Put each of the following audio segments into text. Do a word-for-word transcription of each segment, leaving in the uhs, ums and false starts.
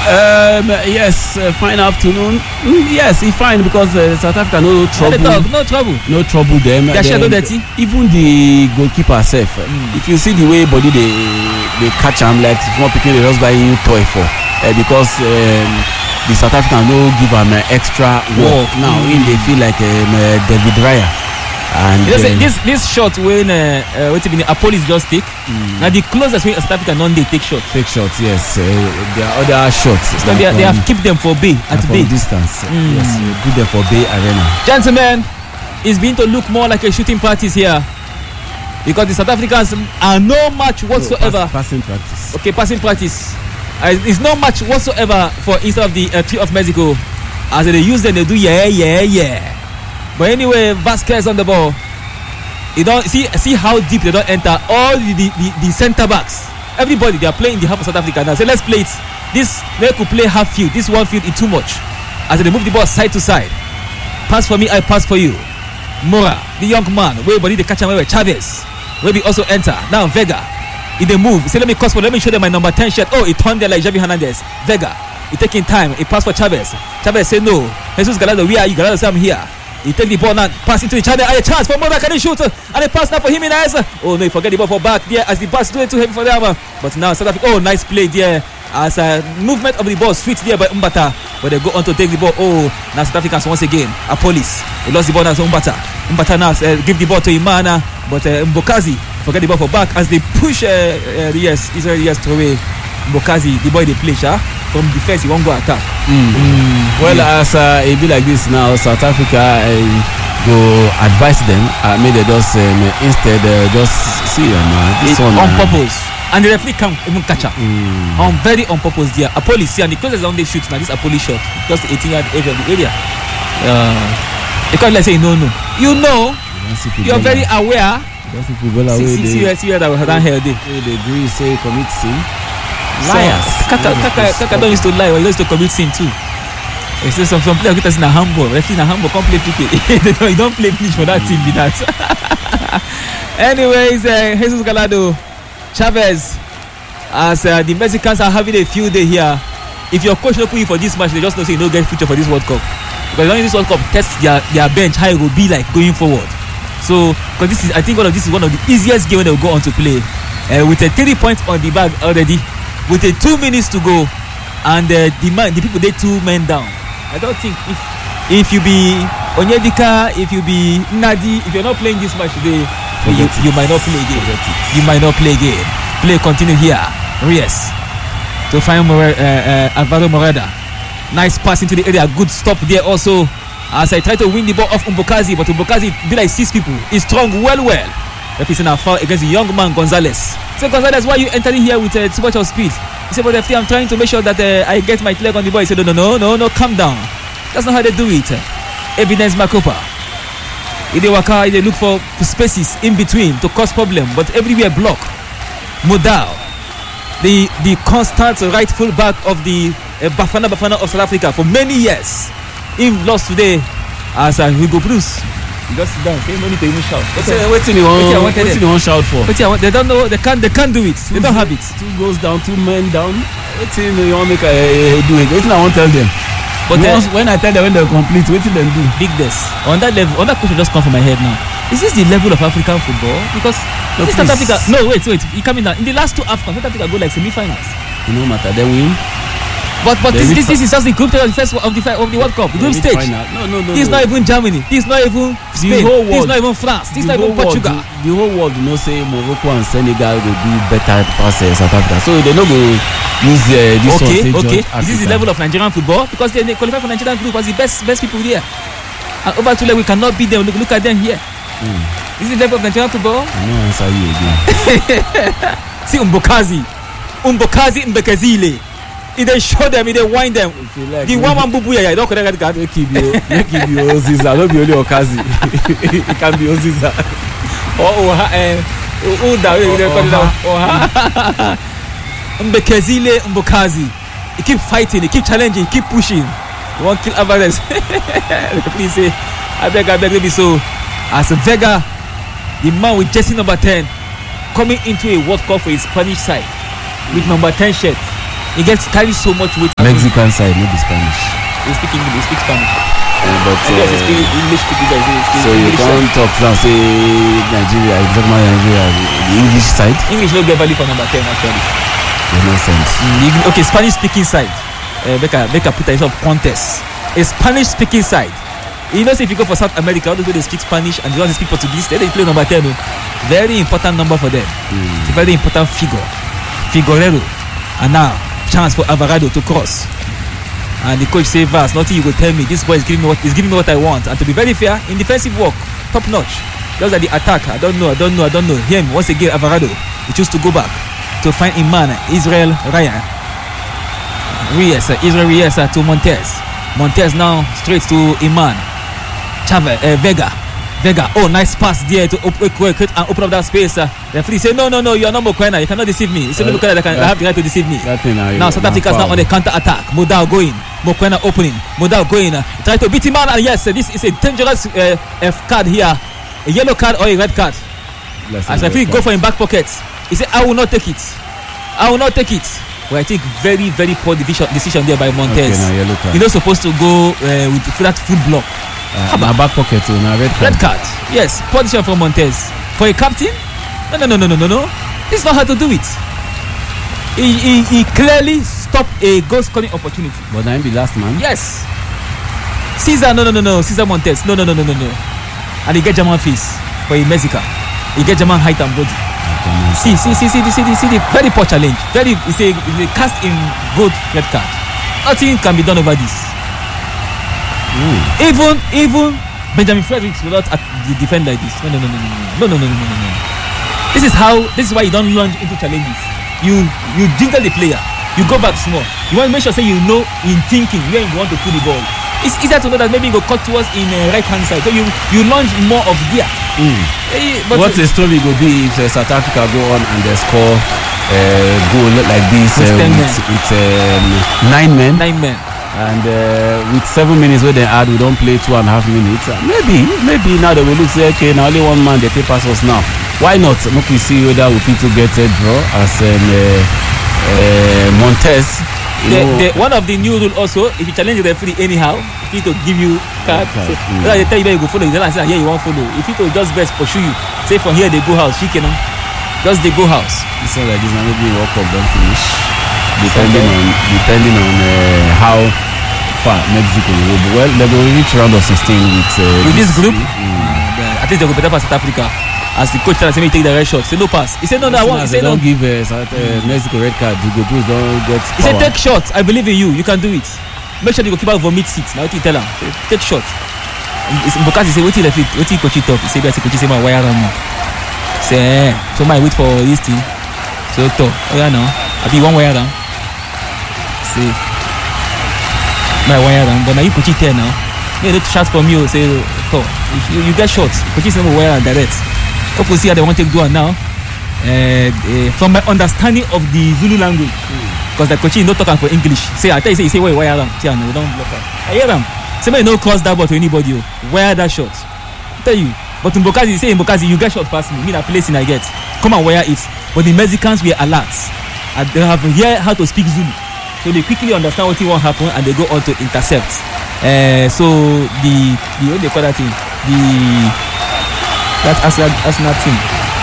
Um, yes, uh, fine afternoon. Mm, yes, it's fine because uh, South Africa no trouble. Talk, no trouble. No trouble them. They are dirty. Even the goalkeeper self. Mm. If you see the way body they they catch him like small people they just buy new toy for uh, because um, the South African no give him uh, extra work. Now mm. in they feel like um, uh, David Raya. And you know, um, this this shot when uh, uh, what the Apollo just take. Mm. Now the closest way South Africa non they take shots. Take shots, yes. Uh, there are other shots. So like they, they have kept them for bay at bay distance. Mm. Yes, you put them for Bay Arena. Gentlemen, it's beginning to look more like a shooting practice here because the South Africans are no match whatsoever. No, pass, passing practice. Okay, passing practice. Uh, it's no match whatsoever for instead of the uh, Tree of Mexico. As they use them, they do yeah, yeah, yeah. But anyway, Vasquez on the ball. You don't see see how deep they don't enter. All the the, the, the centre backs, everybody they are playing the half of South Africa now. So let's play it. This they could play half field. This one field is too much. As they move the ball side to side. Pass for me, I pass for you. Mora, the young man, where body they catch him with Chavez. Where we also enter. Now Vega. In the move, say let me cross for let me show them my number ten shirt. Oh, it turned there like Javi Hernandez. Vega, he taking time. He pass for Chavez. Chavez say no. Jesus Gallardo, where are you? Gallardo say I'm here. He take the ball now, pass into each other. A chance for Mora, can he shoot? And a pass now for Jimenez. Oh no, he forget the ball for back there as the pass doing too heavy for them. But now South Africa, oh nice play there. As a movement of the ball switch there by Mbata. But they go on to take the ball. Oh, now South Africans once again. A police. He lost the ball now to Mbata. Mbata now uh, give the ball to Imana. But uh, Mbokazi forget the ball for back as they push uh, uh, yes, Israel yes throw away Mbokazi, the boy they play sha. From defense he won't go attack. Mm. Mm. Well, yeah. as uh, it be like this now, South Africa uh, go advise them. Uh, maybe they just um, instead uh, just see them. Uh, this it, one on uh, purpose, and the referee can't even catch her. Mm. On very on purpose there. Apollo see and the closest down they shoot now. This Apollo shot just eighteen yard edge of the area. Uh, they can't like say no no. You know, you are very aware. See, see, see, see where that was down here. They agree say commit sin. Liars. Kaka, Kaka, Kaka don't used to lie, but he used to commit sin too. He says some some players get us in a humble. If in a humble, can't play P K. They don't, you don't play finish for that team, be that. Anyways, uh, Jesus Gallardo, Chavez, as uh, the Mexicans are having a field day here. If your coach don't put you for this match, they just know say you don't get future for this World Cup. Because only this World Cup test their their bench how it will be like going forward. So, because this is, I think one of this is one of the easiest games they will go on to play. Uh, with a three points on the bag already. With a two minutes to go, and uh, the man, the people they two men down. I don't think if if you be Onyedika, if you be Nadi, if you're not playing this match today, you, you might not play again. You might not play again. Play continue here. Reyes to find More, uh, uh, Alvaro Moreda. Nice pass into the area. Good stop there also. As I try to win the ball off Mbokazi, but Mbokazi be like six people. He's strong well well. If he's in a foul against the young man Gonzalez. So Gonzalez, why are you entering here with uh, too much of speed? He said, but F T, I'm trying to make sure that uh, I get my leg on the ball. He said, no, no, no, no, no, calm down. That's not how they do it. Evidence Makopa. If they work out, they look for spaces in between to cause problem, but everywhere block. Modal, the the constant right full back of the uh, Bafana Bafana of South Africa for many years. He lost today as uh, Hugo Bruce. You just sit down. Say no need to even shout. What do you want? What do you want shout for? But yeah, they don't know. They can't. They can't do it. Two, they don't have it. Two goes down, two men down. What do you want to make uh, do it? What do I want to tell them? But once, when I tell them when they complete, what do they do? Big this on that level. On that question just come from my head now. Is this the level of African football? Because no, this South Africa. No, wait, wait. You coming down in the last two AFCON, South Africa go like semi-finals. You know, matter they win. But but this, this, this is just the group stage of the first of the of the World Cup, the group stage. No, no, no. This is no. not even Germany. This is not even Spain. This is not even France. This is not even Portugal. World, the, the whole world, you know, say Morocco and Senegal will do better pass uh, South Africa. So they no go use uh, this okay, one. Okay, okay. This is the level of Nigerian football because they, they qualify for Nigerian group as the best best people there. And over to like we cannot beat them. Look, look at them here. Mm. This is the level of Nigerian football. I know answer you again. See Mbokazi, Mbokazi Mbekazile. If they show them, if they wind them, like the one man bubu ya you don't correct that. Make it be, make it be Oziza, not be only Okazi. It can be Oziza. Oh, oh, eh, oh, that way they call it now. Oh, Mbekezile, Mbokazi. He keep fighting, he keep challenging, he keep pushing. He won't kill Alvarez. Please say, I beg, I beg, maybe so. As Vega, the man with jersey number ten, coming into a World Cup for his Spanish side with number ten shirt. He gets carries so much weight. Mexican side, not the Spanish. He speak English. He speak Spanish. Uh, but I guess he uh, speak English to be there. so you can't talk now. Say Nigeria, you talk about Nigeria, the English side. English no get value for number ten actually. There's no sense. Mm, okay, Spanish speaking side. Uh, make a make a put a sort of contest. A Spanish speaking side. You know, say if you go for South America, all those where they speak Spanish and the ones they speak Portuguese, they, they play number ten. Very important number for them. Mm. It's a very important figure. Figueroa. And now, chance for Alvarado to cross. And the coach say, Vaz, nothing you go tell me. This boy is giving me what is giving me what I want. And to be very fair, in defensive work, top notch. Just like the attack, I don't know, I don't know, I don't know. Him, once again, Alvarado, he chose to go back to find Iman, Israel Ryan. Reyes, uh, Israel Reyes uh, to Montez. Montez now straight to Iman. Chavez, uh, Vega. Vega, oh, nice pass there to op- op- and open up that space. Uh, the referee say, no, no, no, you are not Mokwena. You cannot deceive me. It's only Mokwena that can I have the right to deceive me. Now, South Africa is now on the counter attack. Modal going. Mokwena opening. Modal going. Uh, try to beat him out. And yes, uh, this is a dangerous uh, F card here. A yellow card or a red card. As the referee go for him back pocket. He said, I will not take it. I will not take it. Well, I think very, very poor decision, decision there by Montez. Okay, yellow card. You're not supposed to go uh, with that full block. Uh, my back pocket, so now red card. Red card. Yes, position from Montez. For a captain? No, no, no, no, no, no, no. This is not how to do it. He, he, he clearly stopped a goal scoring opportunity. But I'm the last man. Yes. Caesar, no, no, no, no. Caesar Montez, no, no, no, no, no, no. And he get German face for a Mexican. He get German height and body. See, see, see, see, see, see, see the very poor challenge. Very, it's a, it's a cast in good red card. Nothing can be done over this. Mm. Even, even Benjamin Fredericks will not defend like this. No, no, no, no, no, no, no, no, no, no, no. This is how. This is why you don't launch into challenges. You, you jingle the player. You go back small. You want to make sure say you know in thinking where you want to put the ball. It's easier to know that maybe you go cut towards in uh, right hand side. So you, you launch more of gear. Mm. Eh, but what a story will be if uh, South Africa go on and they score a uh, goal like this uh, with, with um, nine men. Nine men. And uh, with seven minutes where they add, we don't play two and a half minutes. Uh, maybe, maybe now they will look say, okay, now only one man they take pass us now. Why not? Look, we see whether we need to get a draw as um, uh, uh, Montez. The, the, one of the new rules also, if you challenge the referee anyhow, if he to give you card, okay. so, mm. they tell you where you go follow. They don't say here you want follow. If he to just best pursue you, say from here they go house, she can just they go house. It's not like this. Now maybe World Cup don't finish, depending okay. on depending on uh, how far Mexico will go. Well, they will reach round of sixteen with uh, with this, this group. Mm. Uh, at least they will better pass South Africa. As the coach tells him, he take the red shot. Say no pass. He said no, no, I want. He said don't no. give uh, South, uh, Mexico red card. The Googles don't get. He said take shots. I believe in you. You can do it. Make sure the goalkeeper vomit seat. Now what you tell him? Take shots. Because he say what he left it. What he coach it up. He say that's coach say my wire on. Say so my wait for this thing. So to oh yeah now. I be one wire down. Say my wire down. But now you coach it there now. You need to shout from you. Say to you, you get shots. Coach say my wire direct. Okay, see how they want to do it now. Uh, uh, from my understanding of the Zulu language, because mm. the coach is not talking for English. Say, I tell you, say, you say, wait, wire them. See, no, don't block her. I hear them. Somebody no cross that ball to anybody. Wire that shot. I tell you. But in Bokazi, say in Bokazi, you get shot past me. Me that placing I get. Come and wire it. But the Mexicans were alert. And they have heard how to speak Zulu. So they quickly understand what will happen and they go on to intercept. Uh, so the the what they call that thing? The That Arsenal, Arsenal team.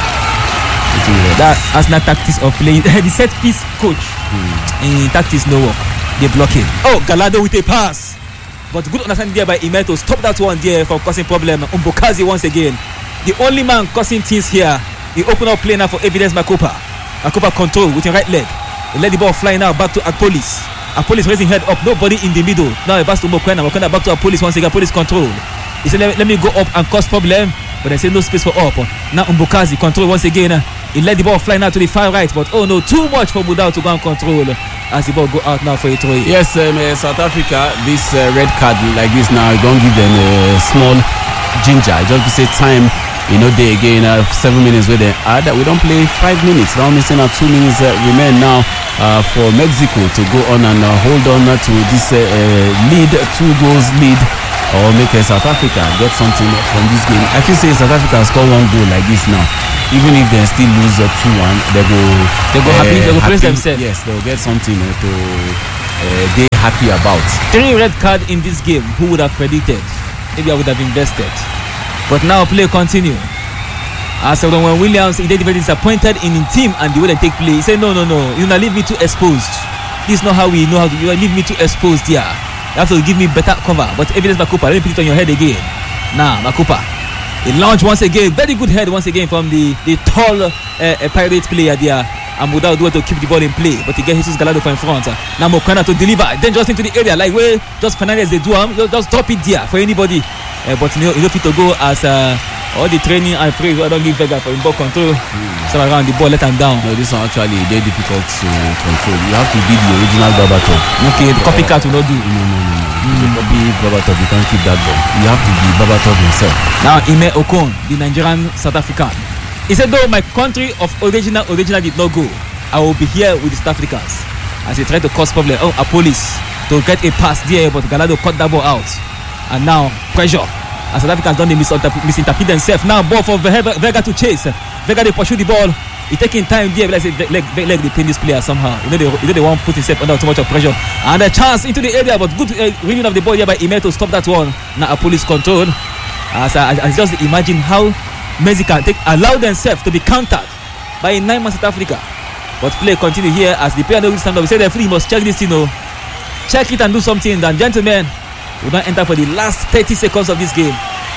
That Arsenal tactics of playing the set piece coach mm. in tactics no work. They block it. Oh, Gallardo with a pass. But good understanding there by Imeto. Stop that one there from causing problem. Umbokazi once again. The only man causing things here. He opened up play now for Evidence Makopa. Makopa control with your right leg. He let the ball fly now back to Akpolis. Akpolis raising head up. Nobody in the middle. Now he pass to Mokwena. Mokwena back to Akpolis once again. Police control. He said, let, let me go up and cause problem. But they say no space for up. Now Umbokazi control once again. He let the ball fly now to the far right. But oh no, too much for Mudau to go and control. As the ball go out now for a throw. Yes, um, uh, South Africa, this uh, red card like this now, don't give them a small ginger. Just to say time, you know, they again uh, seven minutes where they add. We don't play five minutes. Now missing out two minutes uh, remain now uh, for Mexico to go on and uh, hold on uh, to this uh, uh, lead, two goals lead or make uh, South Africa get something from this game. I feel say South Africa score one goal like this now, even if they still lose uh, two one, they go they go uh, happy, they go praise themselves. Yes, they will get something uh, to uh, they happy about. Three red card in this game. Who would have predicted? Maybe I would have invested. But now play continue. As uh, when Williams, he did very disappointed in the team and the way they take play. He said, no, no, no, you not leave me too exposed. This is not how we know how to. You leave me too exposed here. You have to give me better cover. But evidence Makupa, let me put it on your head again. Now, nah, Makupa. He launched once again. Very good head once again from the, the tall uh, uh, Pirate player there. And without doing to keep the ball in play. But he gets Jesus Gallardo for in front. Now Mokwana to deliver. Then just into the area. Like where just Fernandez they do him. Just drop it there for anybody. Uh, but you know, you don't fit to go as uh, all the training and praise. I don't give Vega for in ball control. Mm. So around the ball, let him down. No, this one actually very difficult to control. You have to be the original Babatov. Okay, the copycat will not do. No, no, no, no. Mm. The copy Babatov, you can't keep that ball. You have to be Babatov himself. Now Ime Okon, the Nigerian South African. He said, though my country of original original did not go, I will be here with the South Africans. As he tried to cause problem. Oh, a police to get a pass there, but Gallardo cut that ball out. And now pressure. As South Africans don't misinterpret, misinterpret themselves. Now ball for Vega to chase. Vega they pursue the ball. He taking time there, but like say leg, leg they pin this player somehow. You know they, you know they won't put himself under too much of pressure. And a chance into the area, but good uh, reading of the ball here by Ime to stop that one. Now a police control. As I, I just imagine how Mexico take allow themselves to be countered by a nine-man South Africa. But play continue here as the player knows stand up. We say the referee must check this, you know. Check it and do something. Then gentlemen, we don't enter for the last thirty seconds of this game.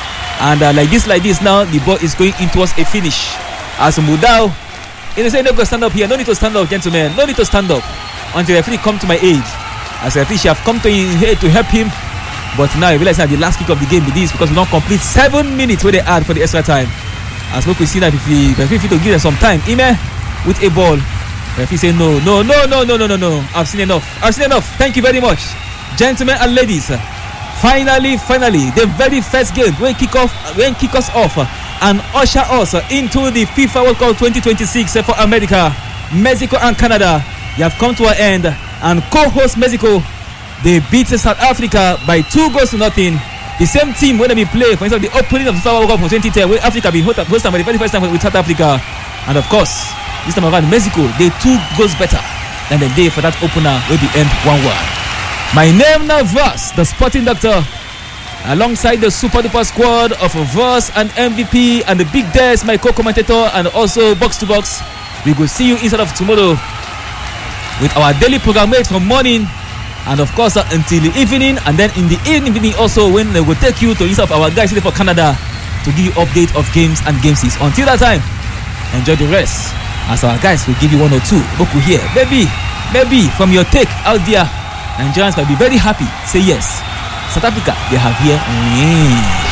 And uh, like this, like this now, the ball is going in towards a finish. As Mudau, he say no go stand up here. No need to stand up, gentlemen. No need to stand up until the referee come to my aid. As the referee have come to here to help him. But now I realize that the last kick of the game with this because we don't complete seven minutes where they add for the extra time. As we could see that if we referee to give them some time, Ime with a ball. Referee say no, no, no, no, no, no, no, no. I've seen enough. I've seen enough. Thank you very much, gentlemen and ladies. Finally, finally, the very first game when kick off, when kick us off, and usher us into the FIFA World Cup twenty twenty-six for America, Mexico, and Canada. You have come to an end, and co-host Mexico, they beat South Africa by two goals to nothing. The same team when they play for instance the opening of the FIFA World Cup for twenty ten, where Africa be hosted for the very first time with South Africa, and of course. This time around, Mexico, they two goals better than the day for that opener will be end one one. My name now Verse, the sporting doctor, alongside the super duper squad of Verse and M V P and the Big Des, my co-commentator, and also Box to Box. We will see you inside of tomorrow with our daily program made from morning and of course uh, until the evening, and then in the evening also when they will take you to inside of our guys here for Canada to give you update of games and games. Until that time, enjoy the rest. As our guys will give you one or two. Boku here. Maybe, maybe from your take out there, Nigerians might be very happy. Say yes. South Africa, they have here. Mm.